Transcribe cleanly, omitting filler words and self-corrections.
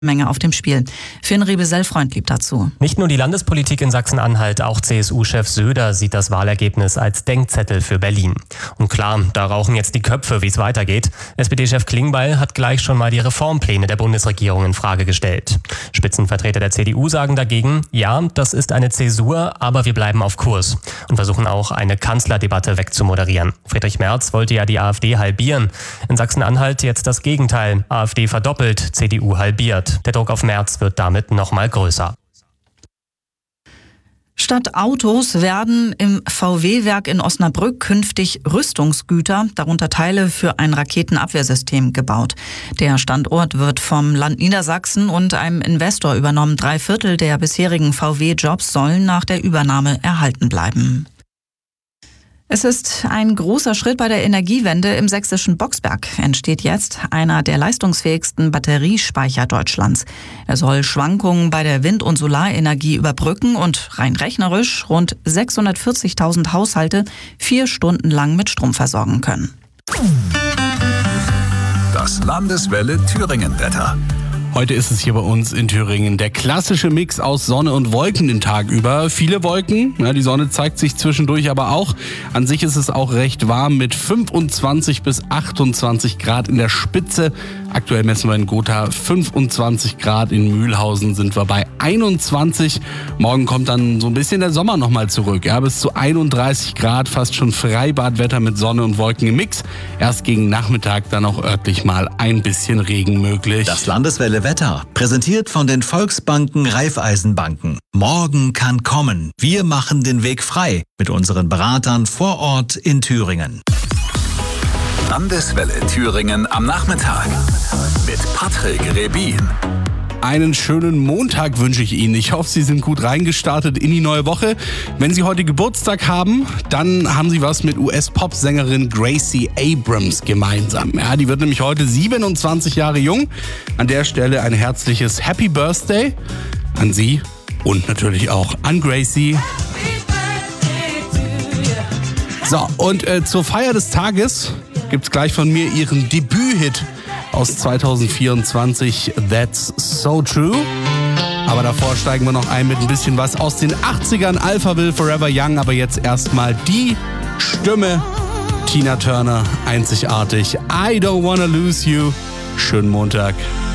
Menge auf dem Spiel. Finn Riebesell-Freund blieb dazu. Nicht nur die Landespolitik in Sachsen-Anhalt, auch CSU-Chef Söder sieht das Wahlergebnis als Denkzettel für Berlin. Und klar, da rauchen jetzt die Köpfe, wie es weitergeht. SPD-Chef Klingbeil hat gleich schon mal die Reformpläne der Bundesregierung in Frage gestellt. Spitzenvertreter der CDU sagen dagegen, ja, das ist eine Zäsur, aber wir bleiben auf Kurs und versuchen auch eine Kanzlerdebatte wegzumoderieren. Friedrich Merz wollte ja die AfD halbieren. In Sachsen-Anhalt jetzt das Gegenteil. AfD verdoppelt, CDU halbiert. Der Druck auf Merz wird damit noch mal größer. Statt Autos werden im VW-Werk in Osnabrück künftig Rüstungsgüter, darunter Teile für ein Raketenabwehrsystem, gebaut. Der Standort wird vom Land Niedersachsen und einem Investor übernommen. 3/4 der bisherigen VW-Jobs sollen nach der Übernahme erhalten bleiben. Es ist ein großer Schritt bei der Energiewende. Im sächsischen Boxberg entsteht jetzt einer der leistungsfähigsten Batteriespeicher Deutschlands. Er soll Schwankungen bei der Wind- und Solarenergie überbrücken und rein rechnerisch rund 640.000 Haushalte 4 Stunden lang mit Strom versorgen können. Das Landeswelle Thüringen-Wetter. Heute ist es hier bei uns in Thüringen der klassische Mix aus Sonne und Wolken den Tag über. Viele Wolken, ja, die Sonne zeigt sich zwischendurch aber auch. An sich ist es auch recht warm mit 25 bis 28 Grad in der Spitze. Aktuell messen wir in Gotha 25 Grad, in Mühlhausen sind wir bei 21. Morgen kommt dann so ein bisschen der Sommer nochmal zurück. Ja, bis zu 31 Grad, fast schon Freibadwetter mit Sonne und Wolken im Mix. Erst gegen Nachmittag dann auch örtlich mal ein bisschen Regen möglich. Das Landeswelle Wetter, präsentiert von den Volksbanken Raiffeisenbanken. Morgen kann kommen. Wir machen den Weg frei mit unseren Beratern vor Ort in Thüringen. Landeswelle Thüringen am Nachmittag mit Patrick Rebin. Einen schönen Montag wünsche ich Ihnen. Ich hoffe, Sie sind gut reingestartet in die neue Woche. Wenn Sie heute Geburtstag haben, dann haben Sie was mit US-Pop-Sängerin Gracie Abrams gemeinsam. Ja, die wird nämlich heute 27 Jahre jung. An der Stelle ein herzliches Happy Birthday an Sie und natürlich auch an Gracie. So, und zur Feier des Tages gibt's gleich von mir Ihren Debüt-Hit aus 2024, That's So True. Aber davor steigen wir noch ein mit ein bisschen was aus den 80ern. Alphaville, Forever Young, aber jetzt erstmal die Stimme Tina Turner, einzigartig. I Don't Wanna Lose You. Schönen Montag.